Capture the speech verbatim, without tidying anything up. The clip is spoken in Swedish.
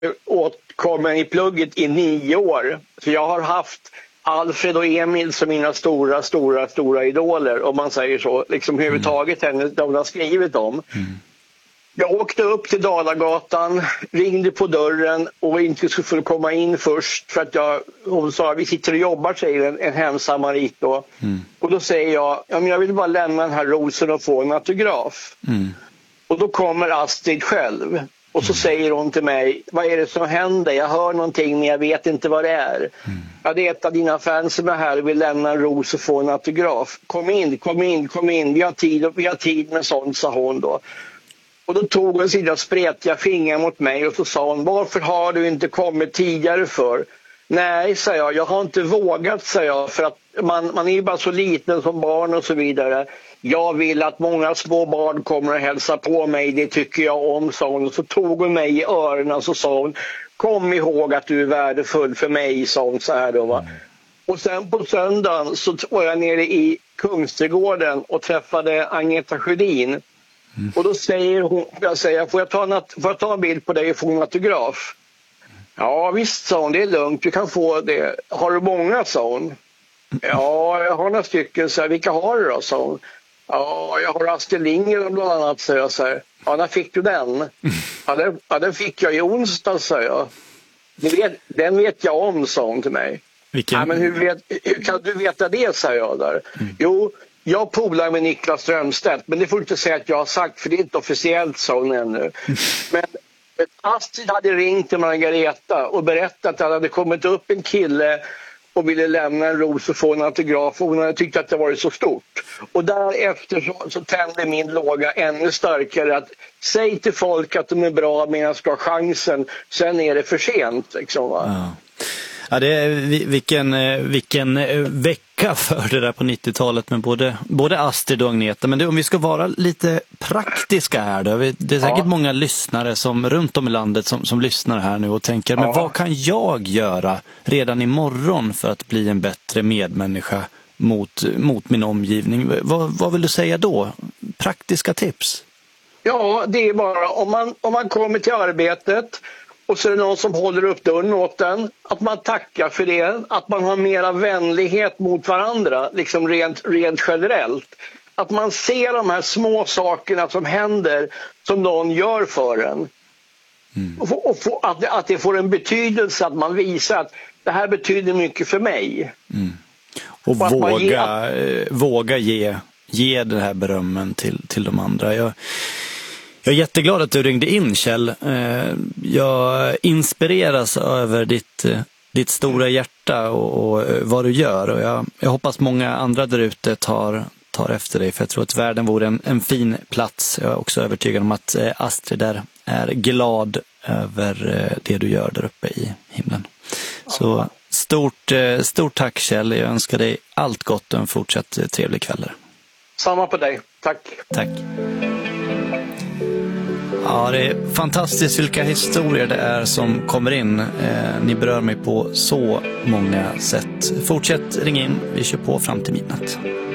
åtkommen i plugget i nio år. Så jag har haft Alfred och Emil som mina stora, stora, stora idoler, om man säger så. Liksom överhuvudtaget henne, de har skrivit om. Mm. Jag åkte upp till Dalagatan, ringde på dörren och inte skulle komma in först för att jag, hon sa, vi sitter och jobbar, säger en, en hemsamarit då. Mm. Och då säger jag, ja, men jag vill bara lämna den här rosen och få en autograf. Mm. Och då kommer Astrid själv. Och så mm. säger hon till mig, vad är det som händer? Jag hör någonting men jag vet inte vad det är. Mm. Ja, det är ett av dina fans som är här och vill lämna en ros och få en autograf. Kom in, kom in, kom in. Vi har tid, vi har tid med sånt, sa hon då. Och då tog hon sina spretiga fingrar mot mig och så sa hon, varför har du inte kommit tidigare för? Nej, sa jag, jag har inte vågat, sa jag, för att man, man är ju bara så liten som barn och så vidare. Jag vill att många små barn kommer att hälsa på mig, det tycker jag om, sa hon. Och så tog hon mig i öronen och så sa hon, kom ihåg att du är värdefull för mig, sa hon så här då, va. Mm. Och sen på söndagen så var jag nere i Kungsträdgården och träffade Agneta Sjödin. Mm. Och då säger hon, jag säger, får jag ta en, får jag ta en bild på dig och få en autograf? Mm. Ja visst, sa hon, det är lugnt, du kan få det. Har du många, sa hon. Mm. Ja, jag har några stycken, så här, vilka har du då, sa hon. Ja, jag har Astrid Lindgren bland annat, så jag så här. Ja, när fick du den? Mm. Ja, den? Ja, den fick jag i onsdag, sa jag. Vet, den vet jag om, sa hon till mig. Vilken? Ja, men hur, vet, hur kan du veta det, sa jag där. Mm. Jo, jag polar med Niklas Strömstedt, men det får du inte säga att jag har sagt, för det är inte officiellt, sa hon ännu. Men Astrid hade ringt till Margareta och berättat att det hade kommit upp en kille och ville lämna en ros och få en autograf, och hon hade tyckt att det var så stort. Och därefter så, så tände min låga ännu starkare att säg till folk att de är bra medan jag ska ha chansen, sen är det för sent. Liksom, va? Ja. Ja, det är, vilken, vilken vecka för det där på nittiotalet med både, både Astrid och Agneta. Men det, om vi ska vara lite praktiska här då. Det är säkert ja. många lyssnare som runt om i landet som, som lyssnar här nu och tänker, ja. men vad kan jag göra redan imorgon för att bli en bättre medmänniska mot, mot min omgivning? Vad, vad vill du säga då? Praktiska tips? Ja, det är bara om man, om man kommer till arbetet och så är det någon som håller upp dörren åt den, att man tackar för det, att man har mera vänlighet mot varandra, liksom rent, rent generellt. Att man ser de här små sakerna som händer, som någon gör för en. Mm. Och, och, och att, att det får en betydelse, att man visar att det här betyder mycket för mig. Mm. Och, och våga, ge, att... våga ge, ge det här berömmen till, till de andra. Jag... Jag är jätteglad att du ringde in, Kjell. Jag inspireras över ditt, ditt stora hjärta och, och vad du gör. Och jag, jag hoppas många andra där ute tar, tar efter dig. För jag tror att världen vore en, en fin plats. Jag är också övertygad om att Astrid där är glad över det du gör där uppe i himlen. Så stort, stort tack, Kjell. Jag önskar dig allt gott och en fortsatt trevlig kväll. Samma på dig. Tack. Tack. Ja, det är fantastiskt vilka historier det är som kommer in. Eh, ni berör mig på så många sätt. Fortsätt ringa in, vi kör på fram till midnatt.